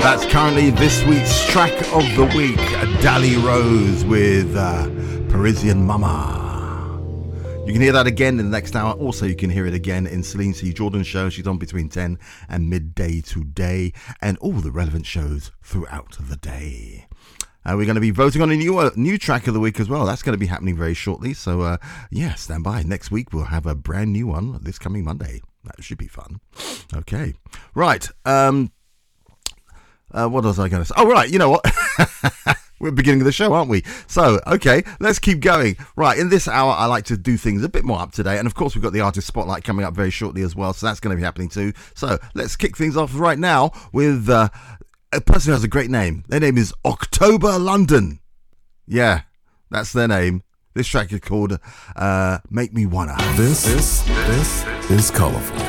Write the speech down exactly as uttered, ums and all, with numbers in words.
That's currently this week's track of the week, Dali Rose with uh, Parisian Mama. You can hear that again in the next hour. Also, you can hear it again in Celine C. Jordan's show. She's on between ten and midday today, and all the relevant shows throughout the day. Uh, we're going to be voting on a new uh, new track of the week as well. That's going to be happening very shortly. So, uh, yeah, stand by. Next week, we'll have a brand new one this coming Monday. That should be fun. Okay. Right. Um, uh, what was I going to say? Oh, right. You know what? We're at the beginning of the show, aren't we? So, okay, let's keep going. Right, in this hour, I like to do things a bit more up to date. And, of course, we've got the Artist Spotlight coming up very shortly as well. So that's going to be happening too. So let's kick things off right now with uh, a person who has a great name. Their name is October London. Yeah, that's their name. This track is called uh, Make Me Wanna. This, this, this is Colourful.